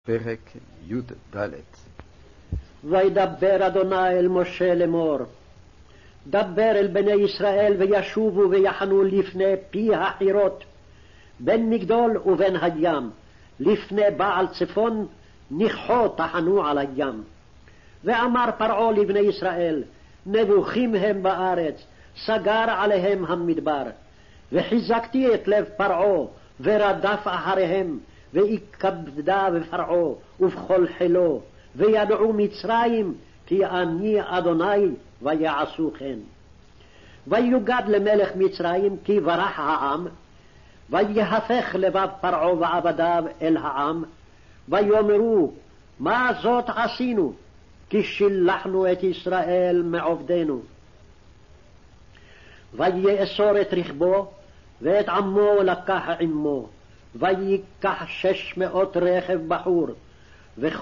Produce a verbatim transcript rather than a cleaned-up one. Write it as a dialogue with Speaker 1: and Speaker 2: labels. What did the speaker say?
Speaker 1: פרק י"ד.
Speaker 2: וידבר אדוני אל משה לאמור, דבר אל בני ישראל וישובו ויחנו לפני פי החירות, בין מגדול ובין הים, לפני בעל צפון נכחו תחנו על הים. ואמר פרעה לבני ישראל, נבוכים הם בארץ, סגר עליהם המדבר. וחיזקתי את לב פרעה, ורדף אחריהם, והתכבדה בפרעה ובכל חילו, וידעו מצרים כי אני אדוני, ויעשו כן. ויוגד למלך מצרים כי ברח העם, ויהפך לבב פרעה ועבדיו אל העם, ויאמרו, מה זאת עשינו? כי שילחנו את ישראל מעובדנו. ויאסור את רכבו, ואת עמו לקח עמו, ויקח שש מאות רכב בחור,